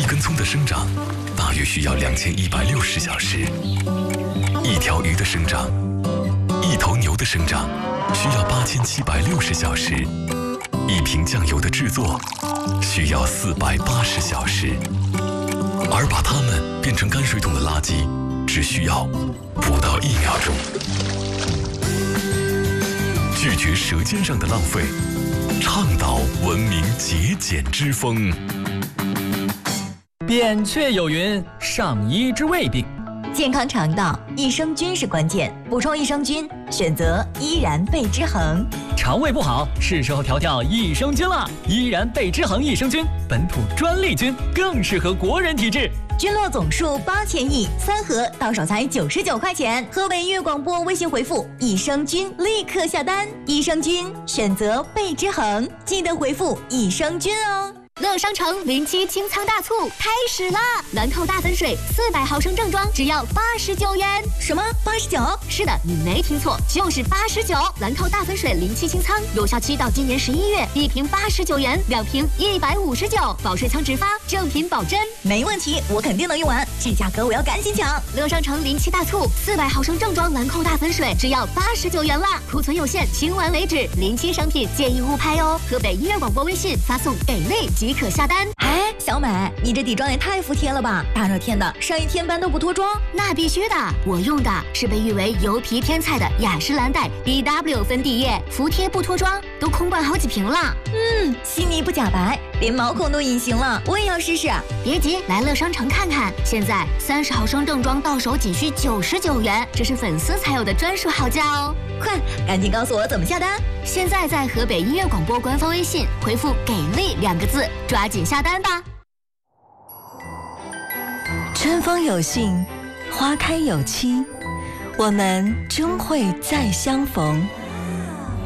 根葱的生长大约需要2160小时，一条鱼的生长，一头牛的生长需要8760小时，一瓶酱油的制作需要480小时，而把它们变成泔水桶的垃圾只需要不到1秒钟。拒绝舌尖上的浪费，倡导文明节俭之风。 扁鹊有云：上医之未病。 健康肠道，益生菌是关键。补充益生菌，选择依然贝之恒。 肠胃不好，是时候调调益生菌了。依然贝之恒益生菌，本土专利菌，更适合国人体质。 菌落总数8000亿，3盒到手才99块钱。河北音乐广播微信回复益生菌，立刻下单。益生菌选择贝之恒，记得回复益生菌哦。 乐商城07清仓大促开始了，兰蔻大粉水400毫升正装只要89元。 什么89？ 是的，你没听错，就是89。兰蔻大粉水07清仓，有效期到今年11月，一瓶89元，2瓶159，保税仓直发，正品保真。 没问题，我肯定能用完，这价格我要赶紧抢。 乐商城07大促，400毫升正装兰蔻大粉水只要89元了，库存有限，清完为止。07商品建议勿拍哦。河北音乐广播微信发送给力即可下单。 哎，小美，你这底妆也太服帖了吧！大热天的，上一天班都不脱妆？ 那必须的，我用的是被誉为油皮天菜的雅诗兰黛 BW 粉底液，服帖不脱妆，都空灌好几瓶了。 细腻不假白，连毛孔都隐形了，我也要试试。 别急，来乐商城看看，现在30毫升正装到手仅需99元，这是粉丝才有的专属好价哦！ 快，赶紧告诉我怎么下单。 现在在河北音乐广播官方微信回复“给力”2个字，抓紧下单吧。 春风有信，花开有期，我们终会再相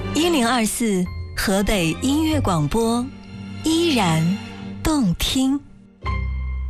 逢。1024河北音乐广播，依然动听。